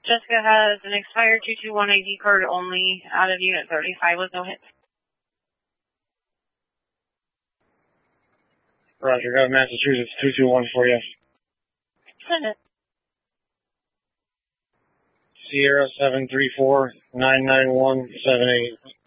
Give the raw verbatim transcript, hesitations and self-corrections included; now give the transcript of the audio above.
Jessica has an expired two two one I D card only out of unit thirty-five with no hits. Roger, got Massachusetts two two one for you. Send it. Sierra seven three four nine nine one seven eight.